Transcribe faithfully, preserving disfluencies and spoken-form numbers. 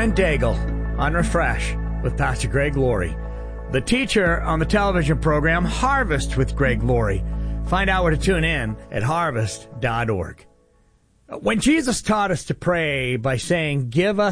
Brent Daigle on Refresh with Pastor Greg Laurie. The teacher on the television program Harvest with Greg Laurie. Find out where to tune in at harvest dot org. When Jesus taught us to pray by saying, "Give us